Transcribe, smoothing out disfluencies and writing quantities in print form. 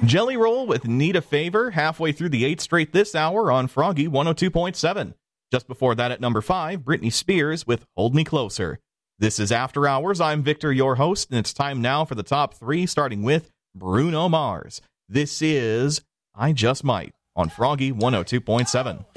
Jelly Roll with Need a Favor, halfway through the 8th straight this hour on Froggy 102.7. Just before that at number 5, Britney Spears with Hold Me Closer. This is After Hours. I'm Victor, your host, and it's time now for the top 3, starting with Bruno Mars. This is I Just Might on Froggy 102.7.